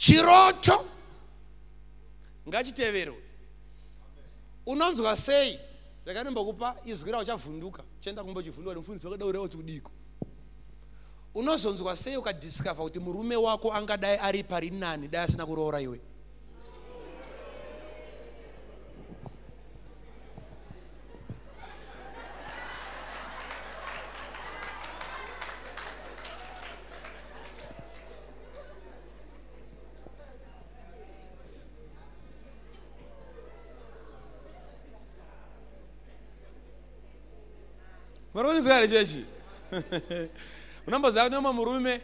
chiroto ngachiteverwe. Unonzwa sei? Rekanombokupa izwi rawo chavhunduka. Chenda kumbochivhundwa nemufundisi wakadaura kuti udiko. Unozonzwa sei ukadiscover kuti murume wako angadai ari pari nani dai asina kuroora iwe? Maroni zari jeshi. Unamboziva kuti umwe murume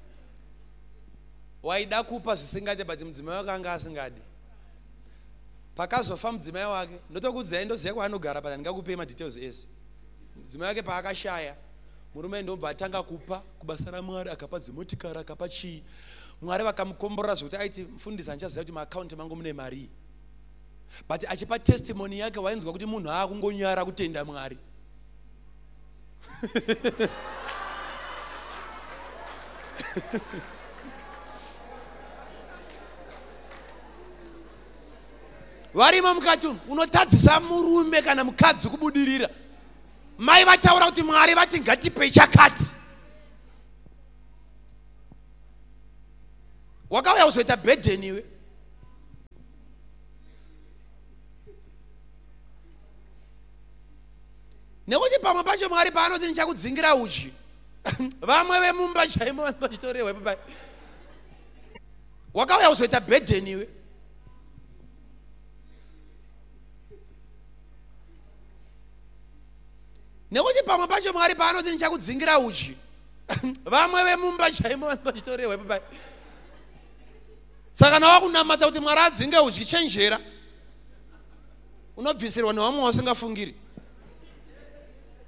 waida kupa zvisingade but mudzimai wake anga asingadi. Pakazofa mudzimai wake, ndotokudzai ndoziva kwaanogara but ndingakupei madetails ese. Mudzimai wake paakashaya, murume ndobva atanga kupa kubasa raMwari, akapa dzimotikari, akapa chii. Mwari vakamukomborera zvokuti aiti mufundisi andichaziva kuti maakaunti mangu mune mari. But achipa testimony yake wainzwa kuti munhu aakungonyara kutenda Mwari. Varimo mukati unotadzisa murume kana mukadzi kubudirira. Mai vataura kuti Mwari vati ngatipe chakati. Wakauya kuzoita burden iwe. Nekuti pamwe pacho Mwari paanoti ndichakudzingira uchi. Vamwe vemumba chaimo vanochitorehwa papai. Wakauya kuzoita burden iwe. Nekuti pamwe pacho Mwari paanoti ndichakudzingira uchi. Vamwe vemumba chaimo vanochitorehwa papai. Saka nawa kunamata kuti Mwari adzinge uchi chenjera. Unobvisirwa nevamwe wasingafungiri.